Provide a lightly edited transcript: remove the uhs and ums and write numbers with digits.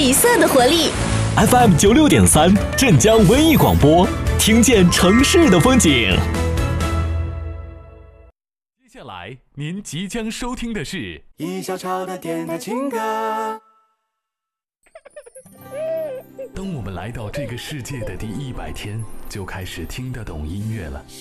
褪色的活力。 FM 96.3，镇江文艺广播，听见城市的风景。接下来您即将收听的是一小潮的电台情歌。 当我们来到这个世界的第100天，就开始听得懂音乐了。